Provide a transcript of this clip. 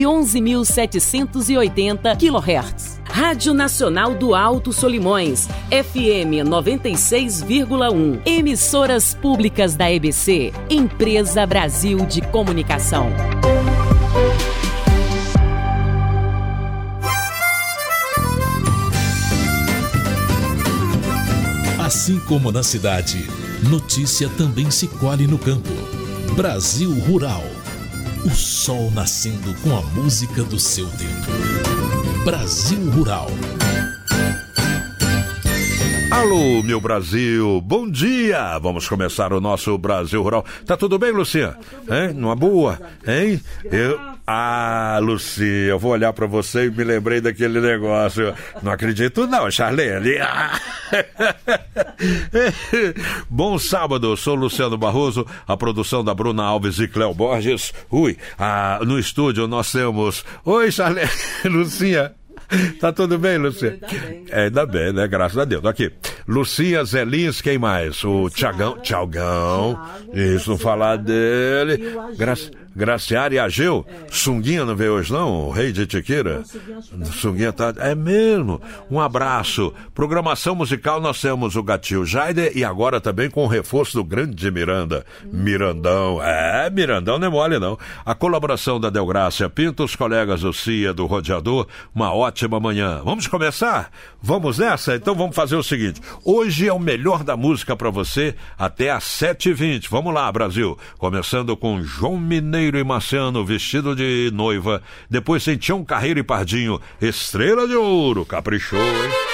11.780 kHz. Rádio Nacional do Alto Solimões, FM 96,1. Emissoras públicas da EBC, Empresa Brasil de Comunicação. Assim como na cidade, notícia também se colhe no campo. Brasil Rural. O sol nascendo com a música do seu tempo. Brasil Rural. Alô, meu Brasil, bom dia! Vamos começar o nosso Brasil Rural. Tá tudo bem, Lucinha? Hein? Numa boa? Hein? Lucia, eu vou olhar pra você e me lembrei daquele negócio. Não acredito não, Charlene. Bom sábado, sou Luciano Barroso, a produção da Bruna Alves e Cléo Borges. No estúdio nós temos... Oi, Charlene, Lucinha. Tá tudo bem, Lucinha? Ainda bem, né? Graças a Deus. Aqui. Lucinha, Zé Lins, quem mais? O Tiagão. Isso, não falar dele. Graciara e Ageu. Sunguinha não veio hoje, não? O rei de Itiquira. Sunguinha tá... É mesmo. Um abraço. Programação musical, nós temos o Gatil Jaide e agora também com o reforço do grande Miranda. Mirandão. Mirandão não é mole, não. A colaboração da Delgrácia Pinto, os colegas do CIA, do Rodeador. Uma ótima manhã. Vamos começar? Vamos nessa? Então vamos fazer o seguinte. Hoje é o melhor da música para você até às 7h20. Vamos lá, Brasil. Começando com João Mineiro e Marciano, vestido de noiva. Depois tem Tião Carreiro e Pardinho, Estrela de Ouro. Caprichou, hein?